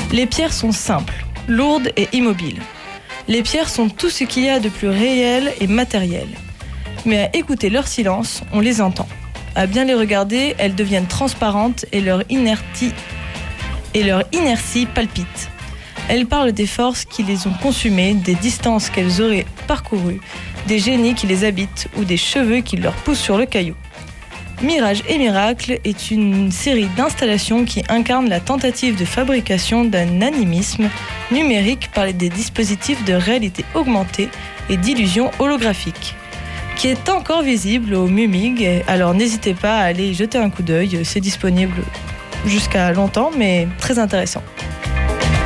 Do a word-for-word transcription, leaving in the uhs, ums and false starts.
Les pierres sont simples, lourdes et immobiles. Les pierres sont tout ce qu'il y a de plus réel et matériel. Mais à écouter leur silence, on les entend. À bien les regarder, elles deviennent transparentes et leur inertie, et leur inertie palpite. Elles parlent des forces qui les ont consumées, des distances qu'elles auraient parcourues, des génies qui les habitent ou des cheveux qui leur poussent sur le caillou. Mirage et Miracle est une série d'installations qui incarne la tentative de fabrication d'un animisme numérique par des dispositifs de réalité augmentée et d'illusion holographique, qui est encore visible au Mumig, alors n'hésitez pas à aller y jeter un coup d'œil, c'est disponible jusqu'à longtemps mais très intéressant.